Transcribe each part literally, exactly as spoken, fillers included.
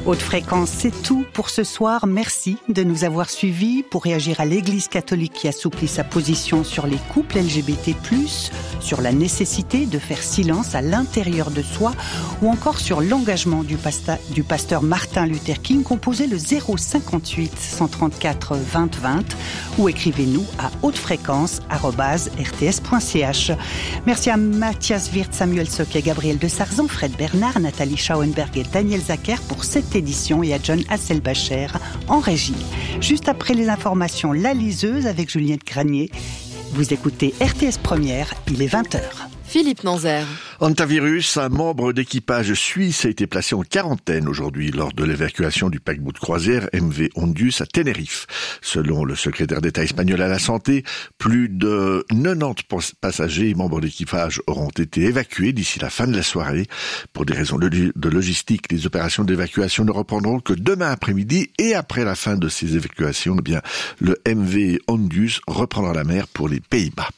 Haute fréquence, c'est tout pour ce soir. Merci de nous avoir suivis. Pour réagir à l'Église catholique qui assouplit sa position sur les couples L G B T plus, sur la nécessité de faire silence à l'intérieur de soi ou encore sur l'engagement du, pasta, du pasteur Martin Luther King, composez le zéro cinquante-huit cent trente-quatre vingt vingt ou écrivez-nous à hautefréquence arobase r t s point c h. Merci à Mathias Wirth, Samuel Soquet, Gabriel de Sarzan, Fred Bernard, Nathalie Schauenberg et Daniel Zacher pour cette édition et à John Hasselbacher en régie. Juste après les informations, La Liseuse avec Juliette Granier. Vous écoutez R T S Première, il est vingt heures. Philippe Nanzer. Hantavirus, un membre d'équipage suisse, a été placé en quarantaine aujourd'hui lors de l'évacuation du paquebot de croisière M V Ondius à Tenerife. Selon le secrétaire d'État espagnol à la santé, plus de quatre-vingt-dix passagers et membres d'équipage auront été évacués d'ici la fin de la soirée. Pour des raisons de logistique, les opérations d'évacuation ne reprendront que demain après-midi et après la fin de ces évacuations, eh bien, le M V Ondius reprendra la mer pour les Pays-Bas.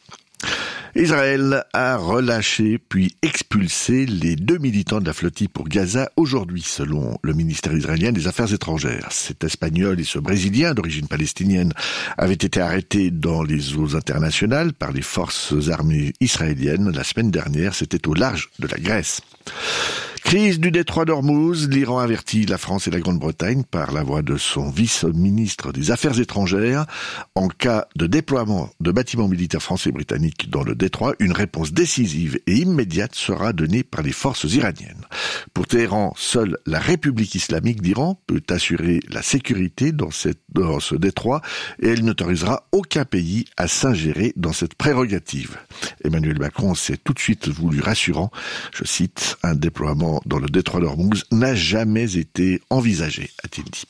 Israël a relâché puis expulsé les deux militants de la flottille pour Gaza aujourd'hui, selon le ministère israélien des Affaires étrangères. Cet Espagnol et ce Brésilien d'origine palestinienne avaient été arrêtés dans les eaux internationales par les forces armées israéliennes la semaine dernière. C'était au large de la Grèce. Crise du détroit d'Ormuz, l'Iran avertit la France et la Grande-Bretagne par la voix de son vice-ministre des Affaires étrangères. En cas de déploiement de bâtiments militaires français et britanniques dans le détroit, une réponse décisive et immédiate sera donnée par les forces iraniennes. Pour Téhéran, seule la République islamique d'Iran peut assurer la sécurité dans, cette, dans ce détroit et elle n'autorisera aucun pays à s'ingérer dans cette prérogative. Emmanuel Macron s'est tout de suite voulu rassurant. Je cite, un déploiement dans le détroit d'Ormuz n'a jamais été envisagé, a-t-il dit.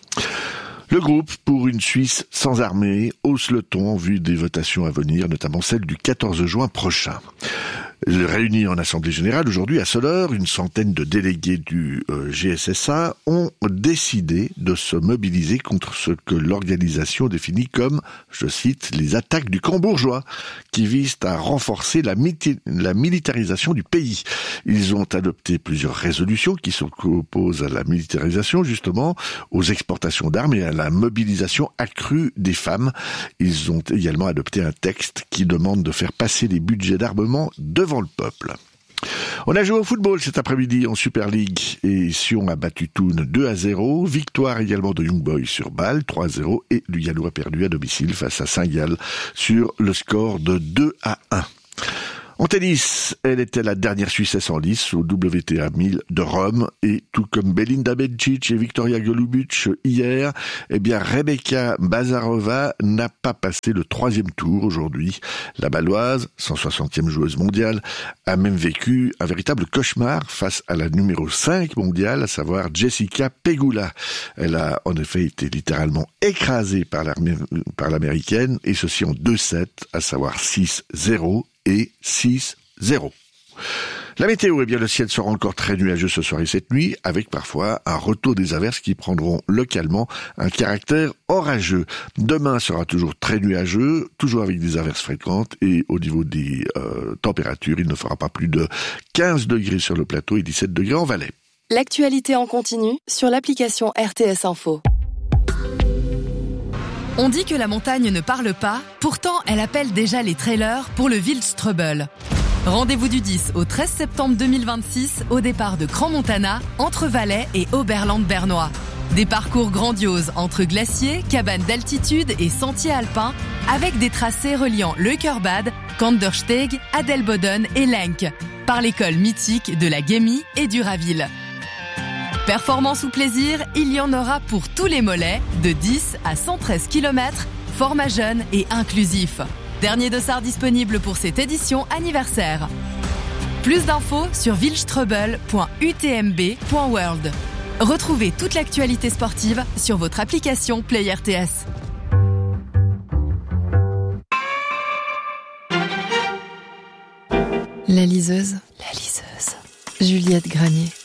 Le groupe pour une Suisse sans armée hausse le ton en vue des votations à venir, notamment celle du quatorze juin prochain. Réunis en Assemblée Générale aujourd'hui à Soleure, une centaine de délégués du euh, G S S A ont décidé de se mobiliser contre ce que l'organisation définit comme, je cite, les attaques du camp bourgeois, qui visent à renforcer la, miti- la militarisation du pays. Ils ont adopté plusieurs résolutions qui s'opposent à la militarisation, justement, aux exportations d'armes et à la mobilisation accrue des femmes. Ils ont également adopté un texte qui demande de faire passer les budgets d'armement devant le peuple. On a joué au football cet après-midi en Super League et Sion a battu Thun deux à zéro. Victoire également de Young Boys sur Bâle trois à zéro et Lugano a perdu à domicile face à Saint-Gall sur le score de deux à un. En tennis, elle était la dernière Suissesse en lice au W T A mille de Rome et tout comme Belinda Bencic et Victoria Golubic hier, eh bien Rebecca Bazarova n'a pas passé le troisième tour aujourd'hui. La Baloise, cent soixantième joueuse mondiale, a même vécu un véritable cauchemar face à la numéro cinq mondiale, à savoir Jessica Pegula. Elle a en effet été littéralement écrasée par, par l'américaine et ceci en deux sets, à savoir six zéro et six zéro. La météo, eh bien, le ciel sera encore très nuageux ce soir et cette nuit, avec parfois un retour des averses qui prendront localement un caractère orageux. Demain sera toujours très nuageux, toujours avec des averses fréquentes et au niveau des euh, températures, il ne fera pas plus de quinze degrés sur le plateau et dix-sept degrés en Valais. L'actualité en continu sur l'application R T S Info. On dit que la montagne ne parle pas, pourtant elle appelle déjà les trailers pour le Wildstrubel. Rendez-vous du dix au treize septembre deux mille vingt-six au départ de Crans-Montana, entre Valais et Oberland-Bernois. Des parcours grandioses entre glaciers, cabanes d'altitude et sentiers alpins, avec des tracés reliant Leukerbad, Kandersteg, Adelboden et Lenk, par l'école mythique de la Gemmi et du Raville. Performance ou plaisir, il y en aura pour tous les mollets, de dix à cent treize kilomètres, format jeune et inclusif. Dernier dossard disponible pour cette édition anniversaire. Plus d'infos sur wildstrubel point u t m b point world. Retrouvez toute l'actualité sportive sur votre application Play R T S. La liseuse. La liseuse. Juliette Granier.